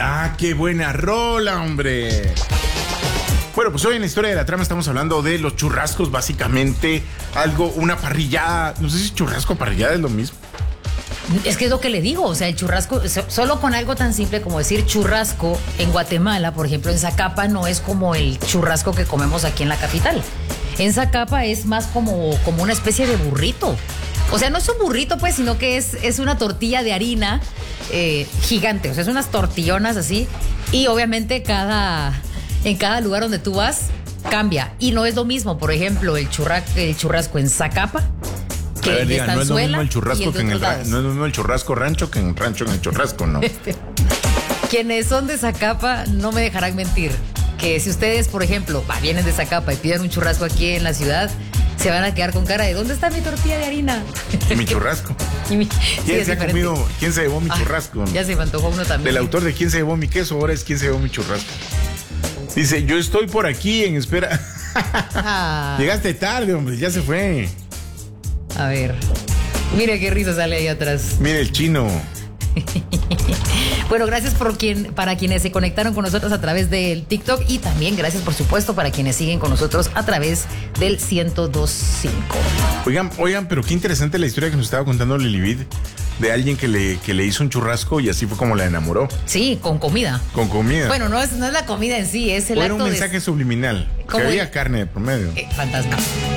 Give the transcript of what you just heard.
Ah, qué buena rola, hombre. Bueno, pues hoy en la historia de la trama estamos hablando de los churrascos, básicamente una parrillada. No sé si churrasco o parrillada es lo mismo. Es que es lo que le digo, o sea, el churrasco, solo con algo tan simple como decir churrasco en Guatemala, por ejemplo, en Zacapa no es como el churrasco que comemos aquí en la capital. En Zacapa es más como una especie de burrito. O sea, no es un burrito, pues, sino que es una tortilla de harina gigante. O sea, es unas tortillonas así. Y obviamente en cada lugar donde tú vas cambia. Y no es lo mismo, por ejemplo, el churrasco en Zacapa. A ver, diga, no es lo mismo el churrasco no es lo mismo el churrasco rancho que en rancho en el churrasco, ¿no? Quienes son de Zacapa no me dejarán mentir. Que si ustedes, por ejemplo, vienen de Zacapa y piden un churrasco aquí en la ciudad, se van a quedar con cara de ¿dónde está mi tortilla de harina? Mi churrasco. ¿Quién se llevó mi churrasco? Ya se me antojó uno también. Del autor de ¿Quién se llevó mi queso? Ahora es ¿Quién se llevó mi churrasco? Dice, yo estoy por aquí en espera. Llegaste tarde, hombre, ya se fue. A ver, mire qué risa sale ahí atrás. Mire el chino. Bueno, gracias para quienes se conectaron con nosotros a través del TikTok y también gracias, por supuesto, para quienes siguen con nosotros a través del 102.5. Oigan, pero qué interesante la historia que nos estaba contando Lilibit de alguien que le hizo un churrasco y así fue como la enamoró. Sí, con comida. Con comida. Bueno, no es la comida en sí, es el acto de... Era un mensaje subliminal, que había carne de promedio. Fantasma.